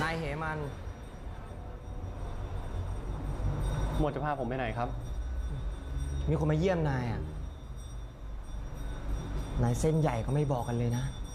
ายเหมันหมวดจะพาผมไปไหนครับมีคนมาเยี่ยมนายอ่ะ นายเส้นใหญ่ก็ไม่บอกกันเลยนะ